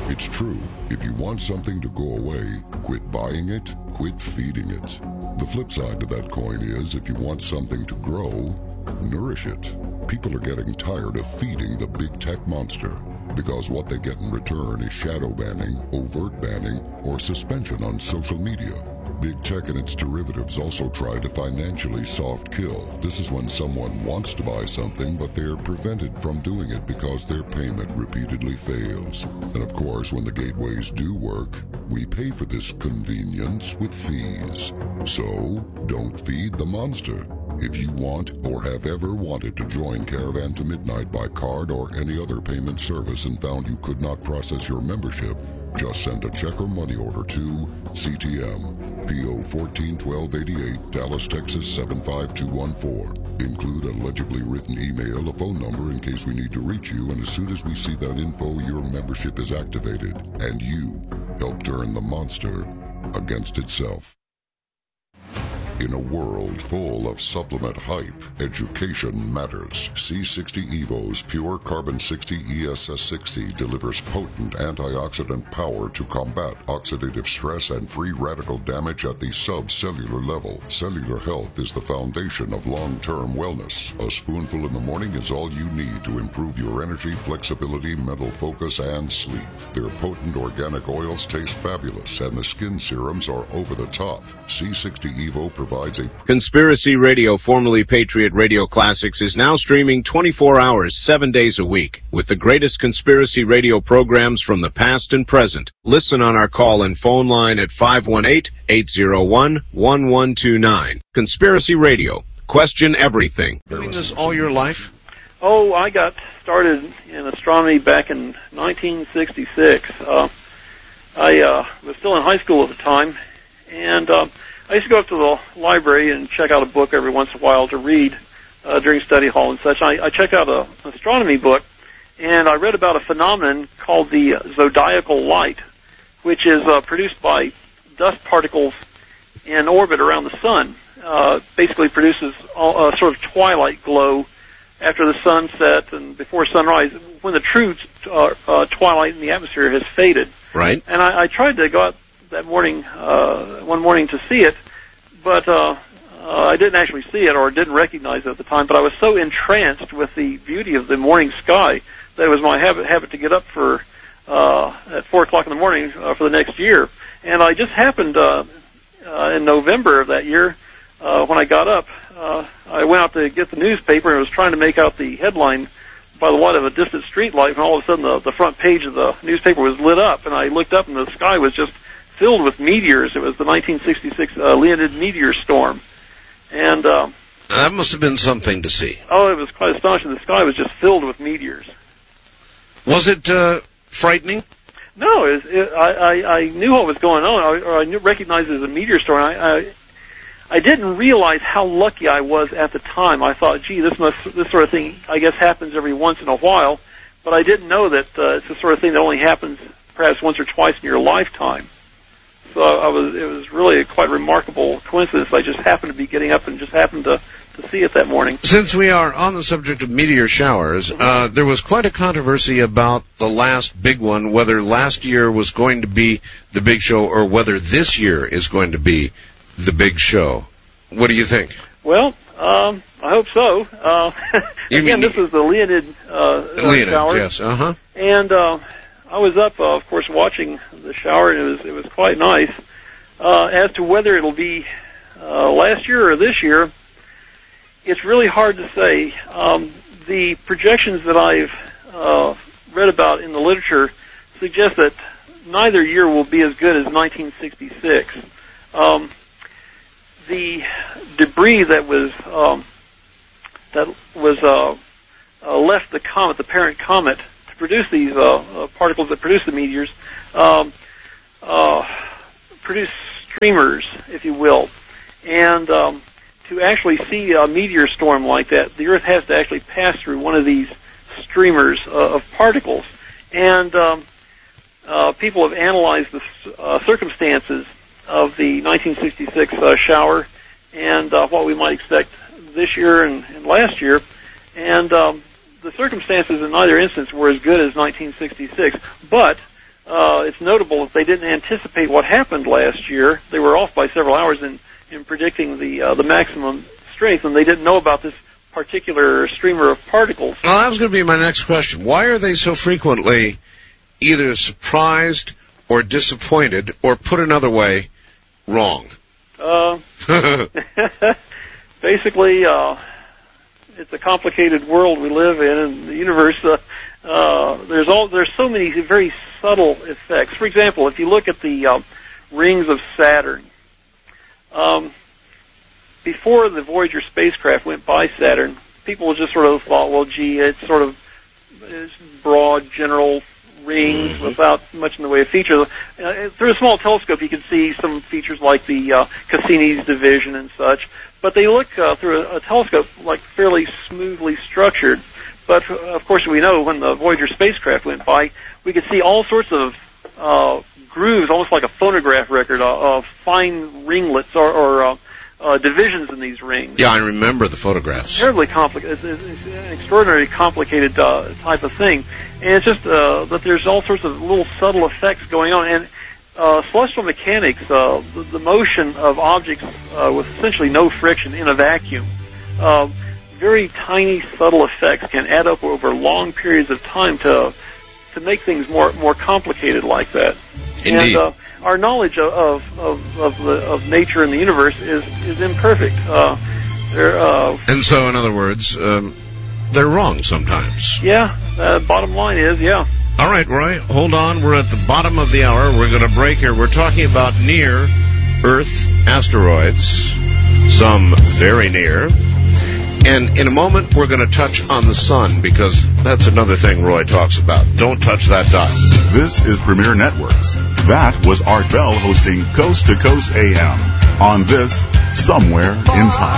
It's true. If you want something to go away, quit buying it, quit feeding it. The flip side to that coin is, if you want something to grow, nourish it. People are getting tired of feeding the big tech monster, because what they get in return is shadow banning, overt banning, or suspension on social media. Big tech and its derivatives also try to financially soft kill. This is when someone wants to buy something, but they're prevented from doing it because their payment repeatedly fails. And of course, when the gateways do work, we pay for this convenience with fees. So, don't feed the monster. If you want or have ever wanted to join Caravan to Midnight by card or any other payment service and found you could not process your membership, just send a check or money order to CTM, P.O. 141288, Dallas, Texas 75214. Include a legibly written email, a phone number in case we need to reach you, and as soon as we see that info, your membership is activated, and you help turn the monster against itself. In a world full of supplement hype, education matters. C60 Evo's Pure Carbon 60 ESS60 delivers potent antioxidant power to combat oxidative stress and free radical damage at the subcellular level. Cellular health is the foundation of long-term wellness. A spoonful in the morning is all you need to improve your energy, flexibility, mental focus, and sleep. Their potent organic oils taste fabulous, and the skin serums are over the top. C60 Evo provides a... Conspiracy Radio, formerly Patriot Radio Classics, is now streaming 24 hours, 7 days a week, with the greatest conspiracy radio programs from the past and present. Listen on our call-in phone line at 518-801-1129. Conspiracy Radio. Question everything. Doing this all your life? Oh, I got started in astronomy back in 1966. I was still in high school at the time, and I used to go up to the library and check out a book every once in a while to read during study hall and such. I checked out an astronomy book, and I read about a phenomenon called the zodiacal light, which is produced by dust particles in orbit around the sun. Basically produces a sort of twilight glow after the sunset and before sunrise, when the true twilight in the atmosphere has faded. Right. And I tried to go out that morning, one morning to see it, but I didn't actually see it or didn't recognize it at the time, but I was so entranced with the beauty of the morning sky that it was my habit to get up at 4 o'clock in the morning for the next year. And I just happened in November of that year, when I got up, I went out to get the newspaper and was trying to make out the headline by the light of a distant street light, and all of a sudden the front page of the newspaper was lit up, and I looked up and the sky was just filled with meteors. It was the 1966 Leonid meteor storm. And that must have been something to see. Oh, it was quite astonishing. The sky was just filled with meteors. Was it frightening? No, I knew what was going on, or I recognized it as a meteor storm. I didn't realize how lucky I was at the time. I thought, gee, this sort of thing, I guess, happens every once in a while, but I didn't know that it's the sort of thing that only happens perhaps once or twice in your lifetime. So it was really a quite remarkable coincidence. I just happened to be getting up and just happened to see it that morning. Since we are on the subject of meteor showers, there was quite a controversy about the last big one, whether last year was going to be the big show or whether this year is going to be the big show. What do you think? Well, I hope so. Again, this is the Leonid shower. Yes, uh-huh. And I was up, of course, watching the shower, and it was quite nice. As to whether it'll be last year or this year, it's really hard to say. The projections that I've read about in the literature suggest that neither year will be as good as 1966. The debris that was left the comet, the parent comet, to produce these particles that produce the meteors, produce streamers, if you will. And to actually see a meteor storm like that, the Earth has to actually pass through one of these streamers of particles. And people have analyzed the circumstances of the 1966 shower and what we might expect this year and last year. And the circumstances in neither instance were as good as 1966. But it's notable that they didn't anticipate what happened last year. They were off by several hours in predicting the maximum strength, and they didn't know about this particular streamer of particles. Well, that was going to be my next question. Why are they so frequently either surprised or disappointed, or put another way, wrong? Basically, it's a complicated world we live in, and the universe. There's so many very subtle effects. For example, if you look at the rings of Saturn, before the Voyager spacecraft went by Saturn, people just sort of thought, well, gee, it's broad, general rings without much in the way of features. Through a small telescope, you can see some features like the Cassini's division and such, but they look through a telescope like fairly smoothly structured. But, of course, we know when the Voyager spacecraft went by, we could see all sorts of grooves, almost like a phonograph record, of fine ringlets or divisions in these rings. Yeah, I remember the photographs. Terribly complicated. It's an extraordinarily complicated type of thing. And it's just that there's all sorts of little subtle effects going on. And celestial mechanics, the motion of objects with essentially no friction in a vacuum, very tiny, subtle effects can add up over long periods of time to make things more complicated like that. Indeed. And our knowledge of nature and the universe is imperfect. And so, in other words, they're wrong sometimes. Yeah. Bottom line is, yeah. All right, Roy, hold on. We're at the bottom of the hour. We're going to break here. We're talking about near-Earth asteroids, some very near. And in a moment, we're going to touch on the sun, because that's another thing Roy talks about. Don't touch that dot. This is Premier Networks. That was Art Bell hosting Coast to Coast AM on this Somewhere in Time.